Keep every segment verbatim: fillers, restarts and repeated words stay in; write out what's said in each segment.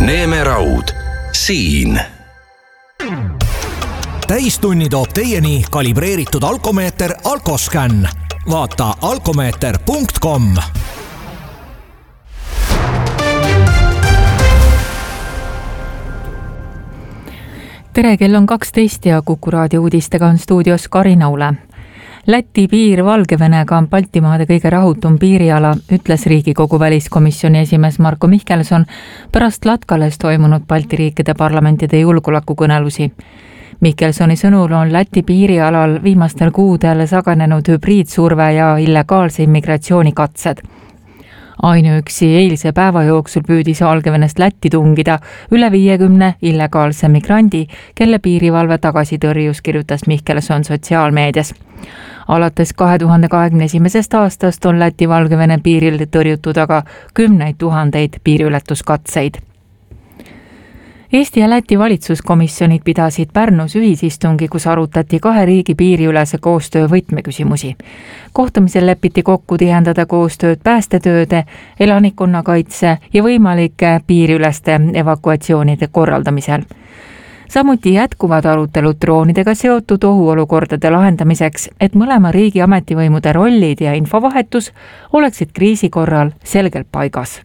Neeme Raud, siin. Täistunni toob teieni kalibreeritud alkomeeter Alkoscan. Vaata alkomeeter punkt com. Tere, kell on kaksteist ja Kuku raadio uudistega on stuudios Kari Naule. Läti piir Valgevenega on Baltimaade kõige rahutum piiriala, ütles Riigikogu väliskomisjoni esimees Marko Mihkelson pärast Latkales toimunud Balti riikide parlamentide julgeolekukõnelusi. Mihkelsoni sõnul on Läti piirialal viimastel kuudel saganenud hübriidsurve ja illegaalse immigratsioonikatted. Ainuüksi eilse päeva jooksul püüdis Valgevenest Lätti tungida üle viiekümne illegaalse migrandi, kelle piirivalve tagasi tõrjus, kirjutas Mihkelson sotsiaalmeedias. Alates kahe tuhande kahekümne esimesest aastast on Läti Valgevene piiril tõrjutud aga kümneid tuhandeid piiriületuskatseid. Eesti ja Läti valitsuskomisjonid pidasid Pärnus ühisistungi, kus arutati kahe riigi piiriülese koostöö võtmeküsimusi. Kohtumisel lepiti kokku tihendada koostööd päästetööde, elanikkonnakaitse ja võimalike piiriüleste evakuatsioonide korraldamisel. Samuti jätkuvad arutelud droonidega seotud ohuolukordade lahendamiseks, et mõlema riigi ametivõimude rollid ja infovahetus oleksid kriisi korral selgelt paigas.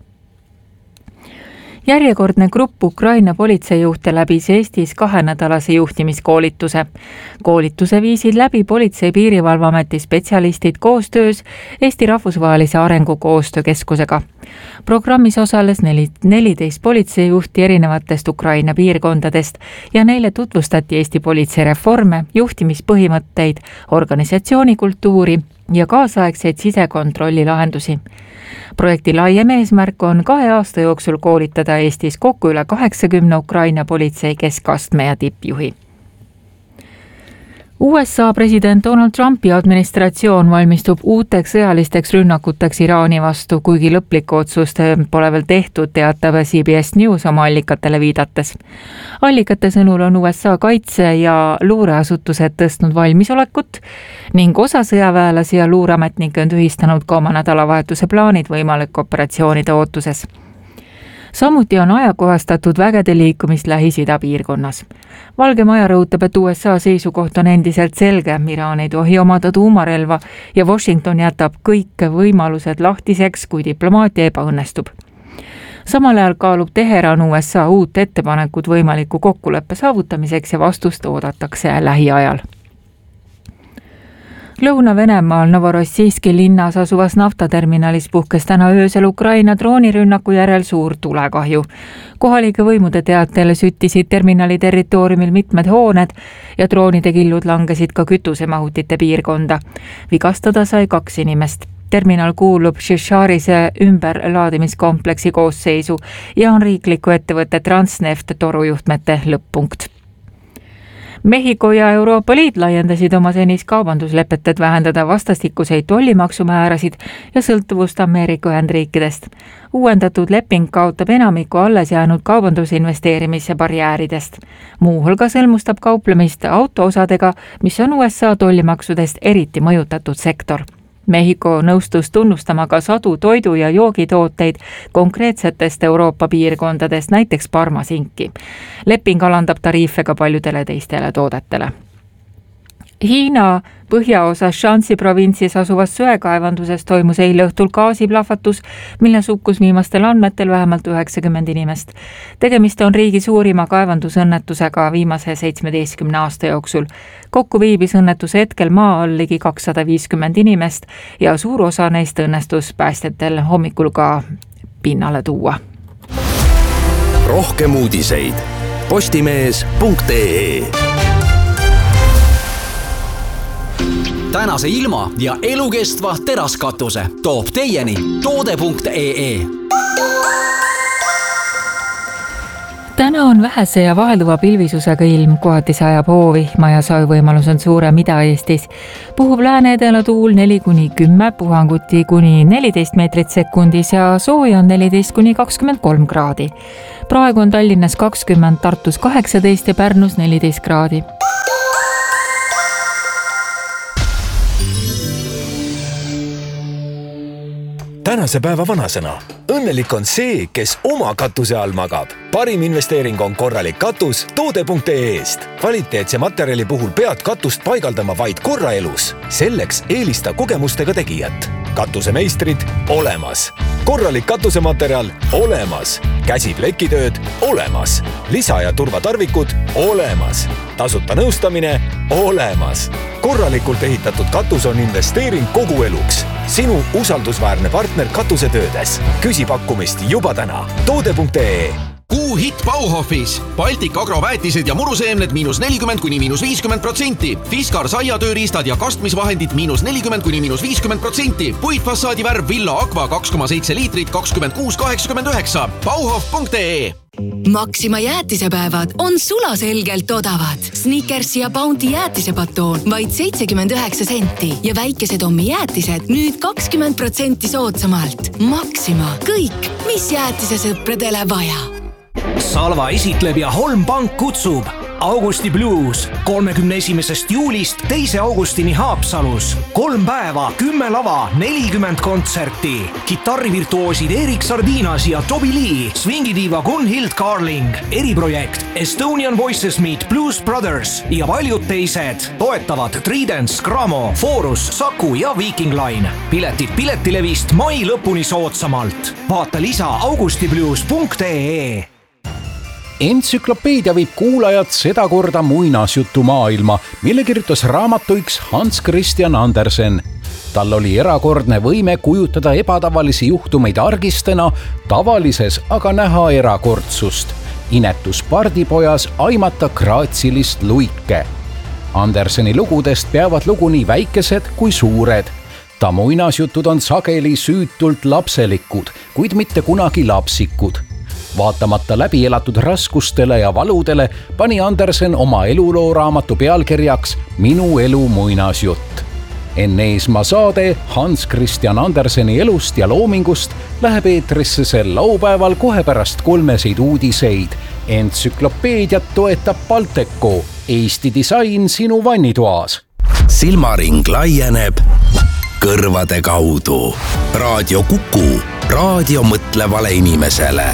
Järjekordne grupp Ukraina politseijuhte läbis Eestis kahenädalase juhtimiskoolituse. Koolituse viisid läbi Politsei- Piirivalveameti spetsialistid koostöös Eesti Rahvusvahelise Arengukoostöökeskusega. Programmis osales neliteist politseijuhti erinevatest Ukraina piirkondadest ja neile tutvustati Eesti politseireforme, juhtimispõhimõtteid, organisatsioonikultuuri ja kaasaegseid sisekontrolli lahendusi. Projekti laiem eesmärk on kahe aasta jooksul koolitada Eestis kokku üle kaheksakümne Ukraina politsei keskastme ja tippjuhi. U S A president Donald Trumpi administratsioon valmistub uuteks sõjalisteks rünnakuteks Iraani vastu, kuigi lõplikku otsust pole veel tehtud, teatab C B S News oma allikatele viidates. Allikate sõnul on U S A kaitse- ja luureasutused tõstnud valmisolekut ning osa sõjaväelasi ja luureametnikke on tühistanud ka oma nädalavahetuse plaanid võimalik operatsioonide ootuses. Samuti on ajakohastatud vägede liikumist Lähis-Ida piirkonnas. Valge Maja rõhutab, et U S A seisukoht on endiselt selge, Iraan ei tohi omada tuumarelva ja Washington jätab kõik võimalused lahtiseks, kui diplomaatia ebaõnnestub. Samal ajal kaalub Teheran U S A uut ettepanekut võimaliku kokkuleppe saavutamiseks ja vastust oodatakse lähiajal. Lõuna-Venemaal Novorossijski linnas asuvas naftaterminalis puhkes täna öösel Ukraina droonirünnaku järel suur tulekahju. Kohalike võimude teatel süttisid terminali territooriumil mitmed hooned ja droonide killud langesid ka kütusemahutite piirkonda. Vigastada sai kaks inimest. Terminal kuulub Šišarise ümberlaadimiskompleksi koosseisu ja on riikliku ettevõtte Transneft torujuhtmete lõpp-punkt. Mehhiko ja Euroopa Liit laiendasid oma senis kaubanduslepet, et vähendada vastastikuseid tollimaksumäärasid ja sõltuvust Ameerika Ühendriikidest. Uuendatud leping kaotab enamiku alles jäänud kaubandusinvesteerimise barjääridest. Muu hulgas hõlmustab kauplemist autoosadega, mis on U S A tollimaksudest eriti mõjutatud sektor. Mehhiko nõustus tunnustama ka sadu toidu- ja joogitooteid konkreetsetest Euroopa piirkondadest, näiteks parmasinki. Leping alandab tariife ka paljudele teistele toodetele. Hiina põhjaosas Shanxi provintsis asuvas söekaevanduses toimus eile õhtul gaasiplahvatus, mille hukkus viimastel andmetel vähemalt üheksakümmend inimest. Tegemist on riigi suurima kaevandusõnnetusega viimase seitsmeteistkümne aasta jooksul. Kokku viibis õnnetuse hetkel maa all ligi kakssada viiskümmend inimest ja suur osa neist õnnestus päästjatel hommikul ka pinnale tuua. Rohkem uudiseid postimees punkt ee. Tänase ilma ja elukestva teraskatuse toob teieni toode punkt ee. Täna on vähese ja vahelduva pilvisusega ilm, kohati sajab hoovihma ja sajuvõimalus on suurem Ida-Eestis. Puhub lääne-edela tuul neli kuni kümme, puhanguti kuni neliteist meetrit sekundis ja sooja on neliteist kuni kakskümmend kolm kraadi. Praegu on Tallinnas kakskümmend, Tartus kaheksateist ja Pärnus neliteist kraadi. tänase tänase päeva vanasõna. Õnnelik on see, kes oma katuse all magab. Parim investeering on korralik katus toode punkt ee eest. Kvaliteetse materjali puhul pead katust paigaldama vaid korra elus. Selleks eelista kogemustega tegijat. Katusemeistrid olemas. Korralik katusematerjal olemas. Käsiplekitööd olemas. Lisa- ja turvatarvikud olemas. Tasuta nõustamine olemas. Korralikult ehitatud katus on investeering kogu eluks. Sinu usaldusväärne partner katusetöödes. Küsi pakkumist juba täna. toode punkt ee. Kuu hitt Bauhofis. Baltic Agro väetised ja muruseemned miinus nelikümmend kuni miinus viiskümmend protsenti. Fiskar saiatööriistad ja kastmisvahendid miinus nelikümmend kuni miinus viiskümmend protsenti. Puitfassaadi värv Villa Aqua kaks koma seitse liitrit kakskümmend kuus kaheksakümmend üheksa. Bauhof punkt ee. Maxima jäätisepäevad on sulaselgelt odavad. Snickers ja Bounty jäätisepatoon vaid seitsekümmend üheksa senti ja väikesed ommi jäätised nüüd kakskümmend protsenti soodsamalt. Maxima. Kõik, mis jäätisesõpradele vaja. Salva esitleb ja Holm Pank kutsub Augusti Blues kolmekümne esimesest juulist teise augustini Haapsalus. Kolm päeva, kümme lava, nelikümmend kontserti. Kitarrivirtuoosid Erik Sardinas ja Toby Lee, swingidiiva Gunhild Carling, eriprojekt Estonian Voices Meet Blues Brothers ja paljud teised. Toetavad Tridents, Gramo, Forus, Saku ja Viking Line. Piletid piletilevist mai lõpuni soodsamalt. Vaata lisa augustiblues punkt ee. Entsüklopeedia viib kuulajad sedakorda muinasjutu maailma, mille kirjutas raamatuiks Hans Christian Andersen. Tal oli erakordne võime kujutada ebatavalisi juhtumeid argistena, tavalises aga näha erakordsust. Inetus pardipojas aimata graatsilist luike. Anderseni lugudest peavad lugu nii väikesed kui suured. Ta muinasjutud on sageli süütult lapselikud, kuid mitte kunagi lapsikud. Vaatamata läbi elatud raskustele ja valudele pani Andersen oma elulooraamatu pealkirjaks Minu elu muinasjutt. Enne Eesmaa saade Hans Christian Anderseni elust ja loomingust läheb eetrisse sel laupäeval kohe pärast kolmeseid uudiseid. Entsüklopeediat toetab Balteco, Eesti disain sinu vannitoas. Silmaring laieneb kõrvade kaudu. Raadio Kuku, raadio mõtlevale inimesele.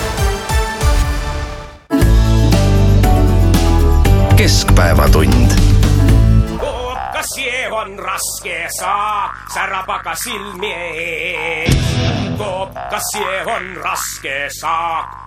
Keskpäevatund. Kas jeev on raske saa, särab aga silmi ees. Kas jeev on raske saa,